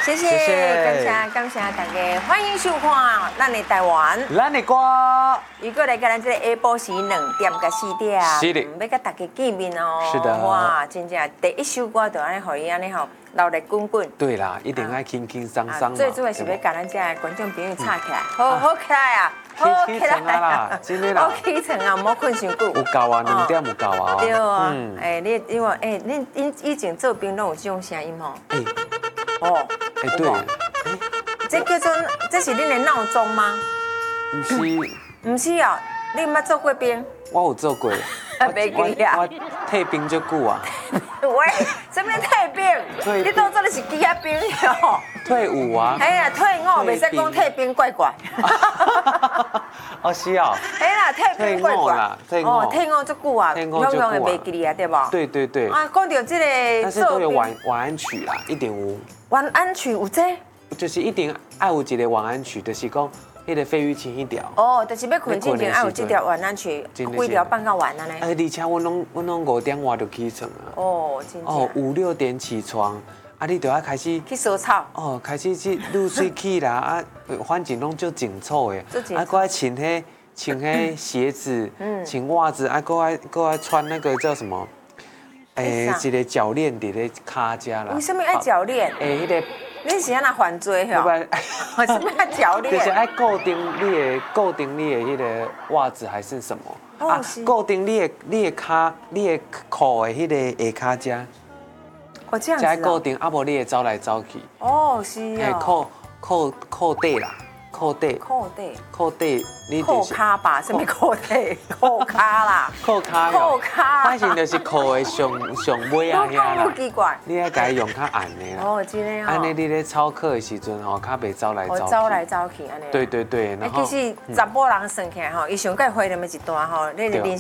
谢谢，感谢大家，欢迎收看咱的台湾， 咱的歌。 如果来跟咱这个下晡时2点到4点， 是的， 要跟大家见面哦。 是的， 哇，真正第一首歌就安尼，互伊安尼吼，热力滚滚。 对啦，一定要轻轻松松嘛。 最主要是要跟咱这个观众朋友插起来，好起来啊，好起床啊啦，真的啦， 好起床啊，唔好困伤久。 有够啊，2点有够啊。 对啊，你因为恁以前做兵拢有这种声音吼。哦， 对。 这叫做，这是恁的闹钟吗？ 不是， 不是哦，你捌做过兵？ 我有做过。 袂记啊。 我退兵足久啊。 喂，什么退兵？你当做你是机甲兵哟。 退伍啊。 哎呀，退伍袂使讲退兵怪怪。 哦，是啊。 哎啦，退兵怪怪。 退伍。 哦，退伍足久啊， 永远会袂记啊，对不？ 对对对。 啊，讲到这个， 但是都有晚安曲啦，一定有。 晚安曲有这？ 就是一定爱有一个晚安曲，就是讲迄个费玉清迄条。 哦，就是要困之前爱有这条晚安曲，几条放到晚安呢？ 而且阮拢5点外就起床啊。 哦，真正。 哦，5、6点起床，啊，你就要开始去烧草。 哦，开始去入睡去啦，啊，环境拢足紧凑的，啊，搁爱穿迄鞋子，穿袜子，啊，搁爱穿那个叫什么？一个脚链伫咧骹遮啦。 为什么爱脚链？ 迄个。 你是安那犯罪吼？为什么要脚链？ 就是爱固定你的迄个袜子还是什么？啊，固定你的脚、你的裤的迄个下骹遮。 哦，这样子。 才固定，啊无你会走来走去。 哦，是哦。 裤底啦，裤底，你裤骹吧？什么裤底？裤骹啦。 裤骹。反正就是裤的上尾啊遐啦。 好奇怪。 你要改用较暗的啦。 哦，真的哦。 安尼你咧操课的时阵吼，较袂走来走去。 走来走去安尼。 对对对，然后。 其实查甫人算起来吼，伊上届花那么一段吼，你的人